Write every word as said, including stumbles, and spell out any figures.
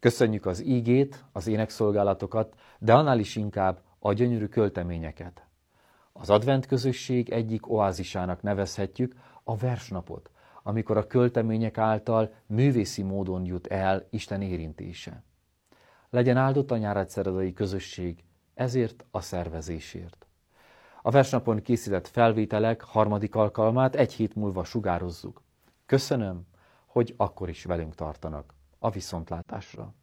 Köszönjük az ígét, az énekszolgálatokat, de annál is inkább a gyönyörű költeményeket. Az advent közösség egyik oázisának nevezhetjük a versnapot, amikor a költemények által művészi módon jut el Isten érintése. Legyen áldott a nyáradszeredai közösség ezért a szervezésért. A versnapon készített felvételek harmadik alkalmát egy hét múlva sugározzuk. Köszönöm, hogy akkor is velünk tartanak. A viszontlátásra!